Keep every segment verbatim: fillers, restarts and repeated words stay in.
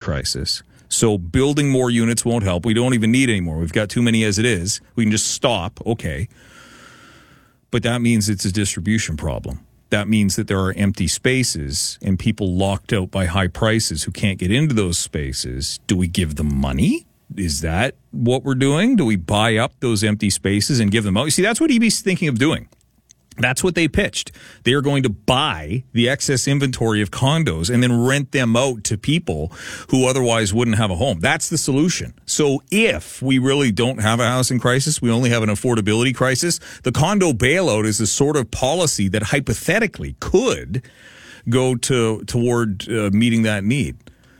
crisis. So building more units won't help. We don't even need any more. We've got too many as it is. We can just stop. Okay. But that means it's a distribution problem. That means that there are empty spaces and people locked out by high prices who can't get into those spaces. Do we give them money? Is that what we're doing? Do we buy up those empty spaces and give them out? You see, that's what E B's thinking of doing. That's what they pitched. They are going to buy the excess inventory of condos and then rent them out to people who otherwise wouldn't have a home. That's the solution. So if we really don't have a housing crisis, we only have an affordability crisis, the condo bailout is the sort of policy that hypothetically could go to toward uh, meeting that need.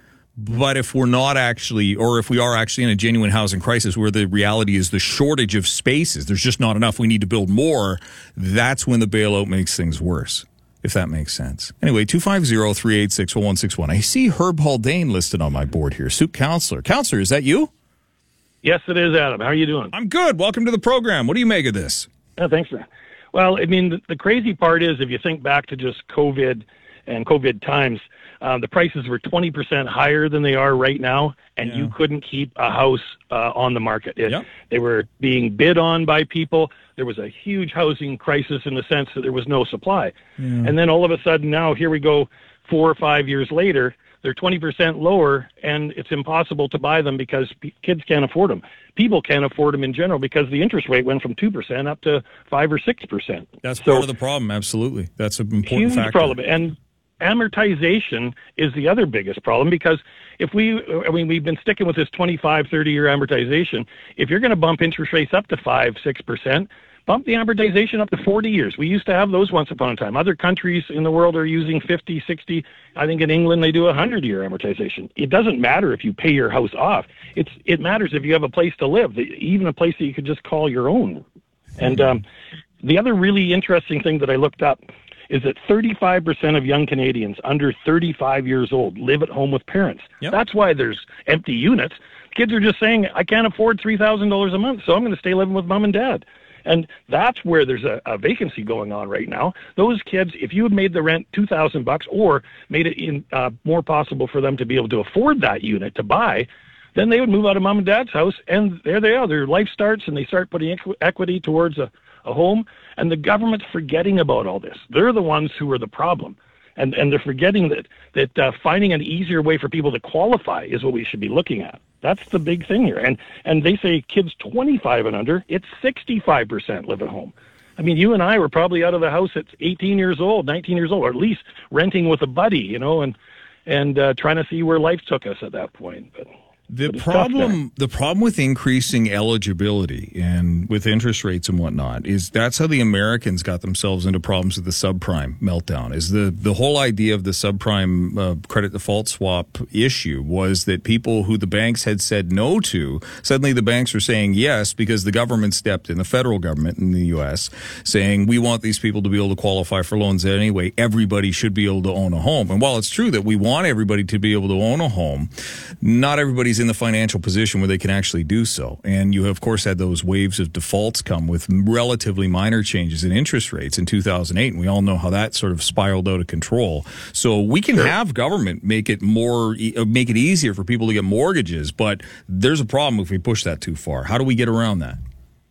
But if we're not actually, or if we are actually in a genuine housing crisis where the reality is the shortage of spaces, there's just not enough, we need to build more, that's when the bailout makes things worse, if that makes sense. Anyway, two five zero, three eight six, one one six one. I see Herb Haldane listed on my board here, Soup Counselor. Counselor, is that you? Yes, it is, Adam. How are you doing? I'm good. Welcome to the program. What do you make of this? Oh, thanks, man. Well, I mean, the, the crazy part is if you think back to just COVID and COVID times, Um, the prices were twenty percent higher than they are right now, and yeah. you couldn't keep a house uh, on the market. It, yep. They were being bid on by people. There was a huge housing crisis in the sense that there was no supply. Yeah. And then all of a sudden now, here we go, four or five years later, they're twenty percent lower, and it's impossible to buy them because p- kids can't afford them. People can't afford them in general because the interest rate went from two percent up to five or six percent. That's so, part of the problem, absolutely. That's an important huge factor. problem. And amortization is the other biggest problem because if we, I mean, we've been sticking with this twenty-five, thirty year amortization. If you're going to bump interest rates up to five, six percent, bump the amortization up to forty years. We used to have those once upon a time. Other countries in the world are using fifty, sixty. I think in England they do a hundred year amortization. It doesn't matter if you pay your house off. It's, it matters if you have a place to live, even a place that you could just call your own. And um, the other really interesting thing that I looked up is that thirty-five percent of young Canadians under thirty-five years old live at home with parents. Yep. That's why there's empty units. Kids are just saying, I can't afford three thousand dollars a month, so I'm going to stay living with mom and dad. And that's where there's a, a vacancy going on right now. Those kids, if you had made the rent two thousand bucks or made it in, uh, more possible for them to be able to afford that unit to buy, then they would move out of mom and dad's house, and there they are. Their life starts, and they start putting equ- equity towards a, a home, and the government's forgetting about all this. They're the ones who are the problem, and and they're forgetting that that uh, finding an easier way for people to qualify is what we should be looking at. That's the big thing here. And and they say kids twenty-five and under, it's sixty-five percent live at home. I mean, you and I were probably out of the house at eighteen years old, nineteen years old, or at least renting with a buddy, you know, and and uh, trying to see where life took us at that point. But The problem, the problem with increasing eligibility and with interest rates and whatnot is that's how the Americans got themselves into problems with the subprime meltdown. Is the the whole idea of the subprime uh, credit default swap issue was that people who the banks had said no to, suddenly the banks are saying yes because the government stepped in, the federal government in the U S, saying we want these people to be able to qualify for loans anyway. Everybody should be able to own a home. And while it's true that we want everybody to be able to own a home, not everybody's in the financial position where they can actually do so. And you, of course, had those waves of defaults come with relatively minor changes in interest rates in two thousand eight. And we all know how that sort of spiraled out of control. So we can sure. have government make it more, make it easier for people to get mortgages, but there's a problem if we push that too far. How do we get around that?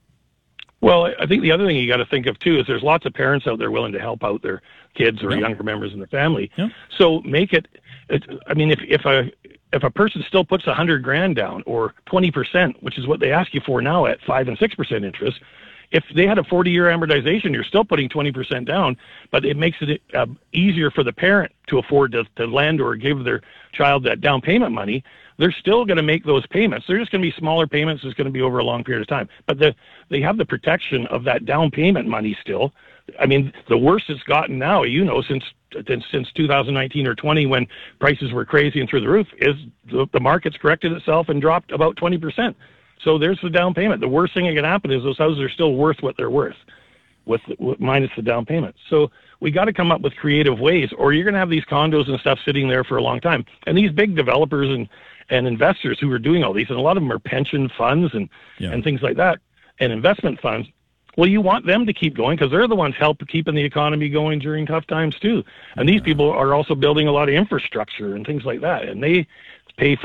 Well, I think the other thing you got to think of too is there's lots of parents out there willing to help out their kids or yep. younger members in the family. Yep. So make it, it, I mean, if, if a, if a person still puts a hundred grand down or twenty percent, which is what they ask you for now at five and six percent interest, if they had a forty year amortization, you're still putting twenty percent down, but it makes it uh, easier for the parent to afford to, to lend or give their child that down payment money. They're still going to make those payments. They're just going to be smaller payments. It's going to be over a long period of time, but the, they have the protection of that down payment money still. I mean, the worst it's gotten now, you know, since since two thousand nineteen or twenty, when prices were crazy and through the roof, is the, the market's corrected itself and dropped about twenty percent. So there's the down payment. The worst thing that can happen is those houses are still worth what they're worth, with, with minus the down payment. So we got to come up with creative ways, or you're going to have these condos and stuff sitting there for a long time. And these big developers and, and investors who are doing all these, and a lot of them are pension funds and, yeah. and things like that, and investment funds. Well, you want them to keep going because they're the ones help keeping the economy going during tough times too. And these people are also building a lot of infrastructure and things like that, and they pay for